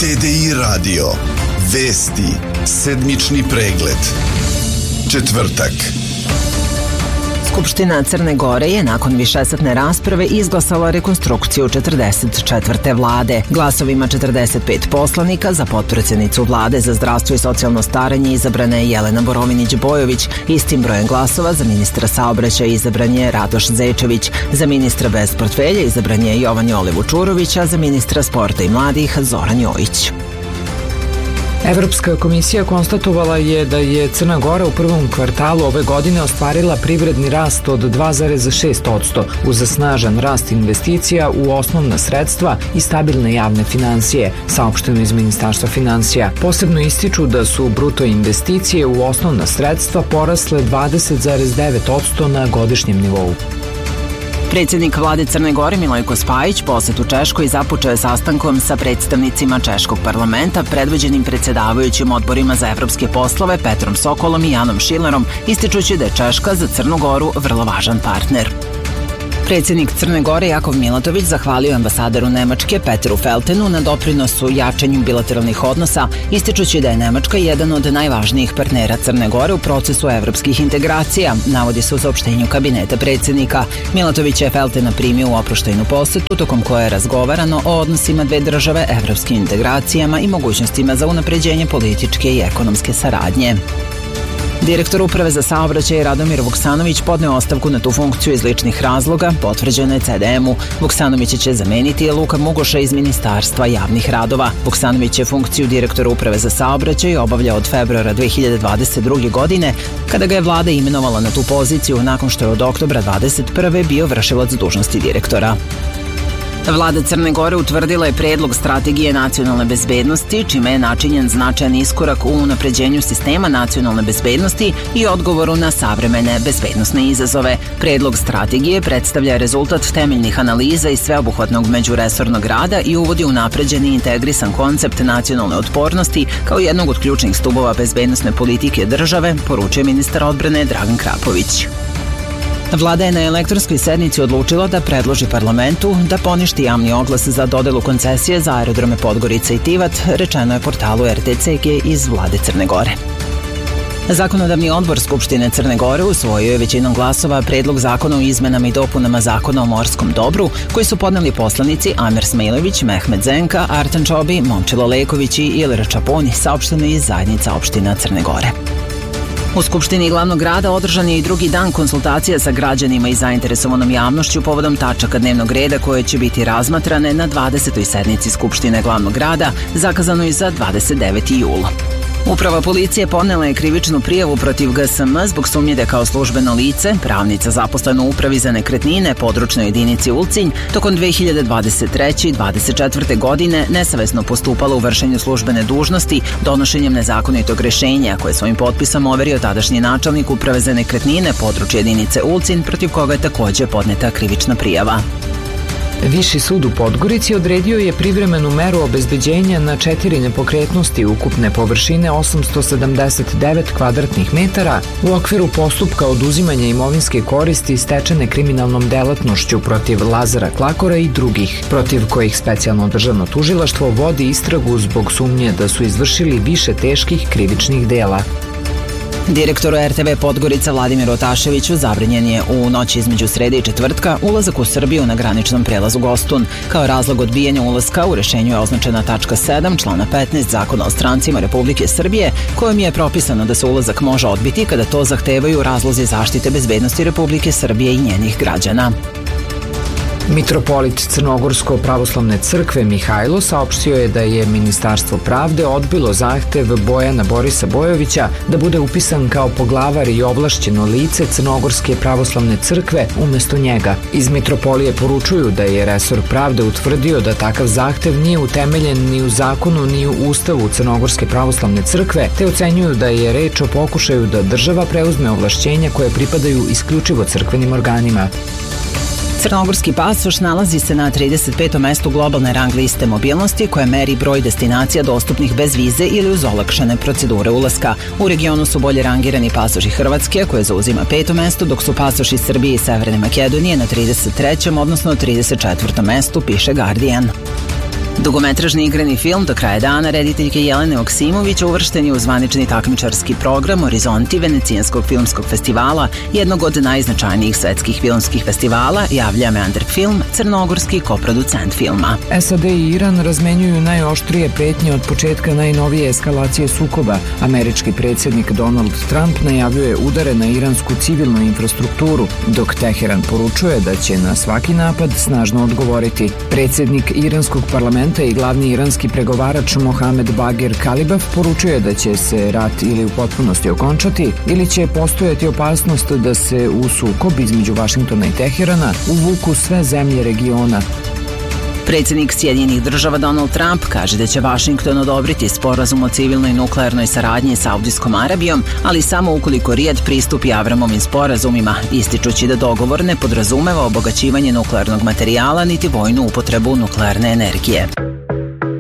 TDI radio. Vesti. Sedmični pregled. Četvrtak. Skupština Crne Gore je nakon višesatne rasprave izglasala rekonstrukciju 44. vlade. Glasovima 45 poslanika za potpredsjednicu vlade za zdravstvo i socijalno staranje izabrana je Jelena Borovinić-Bojović. Istim brojem glasova za ministra saobraćaja izabran je Radoš Zečević. Za ministra bez portfelja izabran je Jovan Jole Vučurović, a za ministra sporta i mladih Zoran Jojić. Evropska komisija konstatovala je da je Crna Gora u prvom kvartalu ove godine ostvarila privredni rast od 2,6% uz snažan rast investicija u osnovna sredstva i stabilne javne finansije, saopšteno iz Ministarstva finansija. Posebno ističu da su bruto investicije u osnovna sredstva porasle 20,9% na godišnjem nivou. Predsjednik vlade Crne Gore Milojko Spajić posetu Češkoj započeo je sastankom sa predstavnicima Češkog parlamenta predvođenim predsjedavajućim odborima za evropske poslove Petrom Sokolom i Janom Šilerom, ističući da je Češka za Crnu Goru vrlo važan partner. Predsjednik Crne Gore Jakov Milatović zahvalio ambasadoru Nemačke Peteru Feltenu na doprinosu jačanju bilateralnih odnosa, ističući da je Nemačka jedan od najvažnijih partnera Crne Gore u procesu evropskih integracija, navodi se u saopštenju kabineta predsjednika. Milatović je Feltena primio u oproštajnu posetu, tokom koje je razgovarano o odnosima dve države, evropskim integracijama i mogućnostima za unapređenje političke i ekonomske saradnje. Direktor Uprave za saobraćaj Radomir Vuksanović podneo ostavku na tu funkciju iz ličnih razloga, potvrđeno je CDM-u. Vuksanović će zameniti Luka Mugoša iz Ministarstva javnih radova. Vuksanović je funkciju direktora Uprave za saobraćaj obavljao od februara 2022. godine, kada ga je vlada imenovala na tu poziciju nakon što je od oktobra 2021. bio vršilac dužnosti direktora. Vlada Crne Gore utvrdila je predlog strategije nacionalne bezbednosti, čime je načinjen značajan iskorak u unapređenju sistema nacionalne bezbednosti i odgovoru na savremene bezbednosne izazove. Predlog strategije predstavlja rezultat temeljnih analiza i sveobuhvatnog međuresornog rada i uvodi unapređeni i integrisan koncept nacionalne otpornosti kao jednog od ključnih stubova bezbednosne politike države, poručuje ministar odbrane Dragan Krapović. Vlada je na elektronskoj sednici odlučila da predloži parlamentu da poništi javni oglas za dodelu koncesije za aerodrome Podgorica i Tivat, rečeno je portalu RTCG iz vlade Crne Gore. Zakonodavni odbor Skupštine Crne Gore usvojio je većinom glasova predlog zakona o izmenama i dopunama Zakona o morskom dobru, koji su podneli poslanici Amer Smailović, Mehmet Zenka, Artan Čobi, Momčilo Leković i Ilira Čaponi, saopšteno iz zajednica opština Crne Gore. U Skupštini glavnog grada održan je i drugi dan konsultacija sa građanima i zainteresovanom javnošću povodom tačaka dnevnog reda koje će biti razmatrane na 20. sednici Skupštine glavnog grada, zakazanoj za 29. jul. Uprava policije podnela je krivičnu prijavu protiv GSM zbog sumnje da kao službeno lice, pravnica zaposlena u Upravi za nekretnine, područnoj jedinici Ulcinj, tokom 2023. i 2024. godine nesavesno postupala u vršenju službene dužnosti donošenjem nezakonitog rešenja koje svojim potpisom overio tadašnji načelnik Uprave za nekretnine, područje jedinice Ulcinj, protiv koga je također podneta krivična prijava. Viši sud u Podgorici odredio je privremenu meru obezbeđenja na 4 nepokretnosti ukupne površine 879 kvadratnih metara u okviru postupka oduzimanja imovinske koristi stečene kriminalnom delatnošću protiv Lazara Klakora i drugih, protiv kojih specijalno državno tužilaštvo vodi istragu zbog sumnje da su izvršili više teških krivičnih dela. Direktoru RTV Podgorica Vladimiru Otaševiću zabranjen je u noći između srede i četvrtka ulazak u Srbiju na graničnom prelazu Gostun. Kao razlog odbijanja ulaska u rešenju je označena tačka 7 člana 15 Zakona o strancima Republike Srbije, kojom je propisano da se ulazak može odbiti kada to zahtevaju razlozi zaštite bezbednosti Republike Srbije i njenih građana. Mitropolit Crnogorsko-pravoslavne crkve Mihajlo saopštio je da je Ministarstvo pravde odbilo zahtev Bojana Borisa Bojovića da bude upisan kao poglavar i ovlašćeno lice Crnogorske pravoslavne crkve umjesto njega. Iz Mitropolije poručuju da je resor pravde utvrdio da takav zahtev nije utemeljen ni u zakonu ni u Ustavu Crnogorske pravoslavne crkve, te ocenjuju da je reč o pokušaju da država preuzme ovlašćenja koje pripadaju isključivo crkvenim organima. Crnogorski pasoš nalazi se na 35. mestu globalne rang liste mobilnosti koja meri broj destinacija dostupnih bez vize ili uz olakšane procedure ulaska. U regionu su bolje rangirani pasoši Hrvatske koje zauzima 5. mesto, dok su pasoši Srbije i Severne Makedonije na 33. odnosno 34. mestu, piše Guardian. Dugometražni igrani film Do kraja dana rediteljke Jelene Oksimović uvršten je u zvanični takmičarski program Horizonti Venecijanskog filmskog festivala, jednog od najznačajnijih svetskih filmskih festivala, javlja Meander Film, crnogorski koproducent filma. SAD i Iran razmenjuju najoštrije pretnje od početka najnovije eskalacije sukoba. Američki predsjednik Donald Trump najavljuje udare na iransku civilnu infrastrukturu, dok Teheran poručuje da će na svaki napad snažno odgovoriti. Predsjednik iranskog parlamenta i glavni iranski pregovarač Mohamed Bagher Kalibaf poručuje da će se rat ili u potpunosti okončati ili će postojati opasnost da se u sukob između Vašingtona i Teherana uvuku sve zemlje regiona. Predsjednik Sjedinjenih država Donald Trump kaže da će Vašington odobriti sporazum o civilnoj nuklearnoj saradnji sa Saudijskom Arabijom, ali samo ukoliko Rijad pristupi Avramovim sporazumima, ističući da dogovor ne podrazumeva obogaćivanje nuklearnog materijala niti vojnu upotrebu nuklearne energije.